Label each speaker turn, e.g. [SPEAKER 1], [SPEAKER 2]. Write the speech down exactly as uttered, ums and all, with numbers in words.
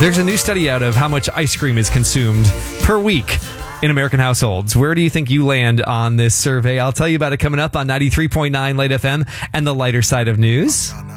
[SPEAKER 1] There's a new study out of how much ice cream is consumed per week in American households. Where do you think you land on this survey? I'll tell you about it coming up on ninety-three point nine Light F M and the lighter side of news.